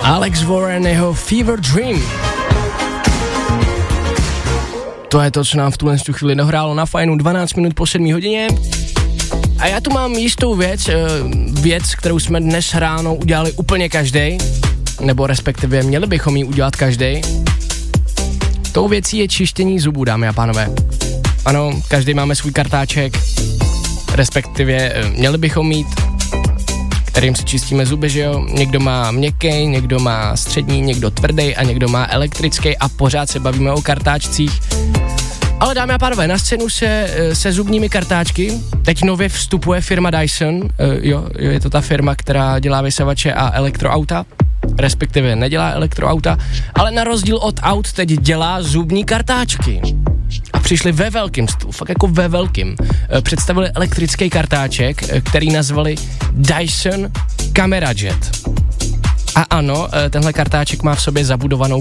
Alex Warren, jeho Fever Dream. To je to, co nám v tuhle chvíli dohrálo na Fajnu 12 minut po 7 hodině. A já tu mám jistou věc, kterou jsme dnes ráno udělali úplně každej, nebo respektive měli bychom ji udělat každej. Tou věcí je čištění zubů, dámy a pánové. Ano, každý máme svůj kartáček, respektive měli bychom mít, kterým si čistíme zuby, že jo? Někdo má měkký, někdo má střední, někdo tvrdý a někdo má elektrický a pořád se bavíme o kartáčcích. Ale dámy a pánové, na scénu se zubními kartáčky teď nově vstupuje firma Dyson, je to ta firma, která dělá vysavače a elektroauta, respektive nedělá elektroauta, ale na rozdíl od aut teď dělá zubní kartáčky. A přišli ve velkým stylu, fakt jako ve velkým. Představili elektrický kartáček, který nazvali Dyson Camera Jet. A ano, tenhle kartáček má v sobě zabudovanou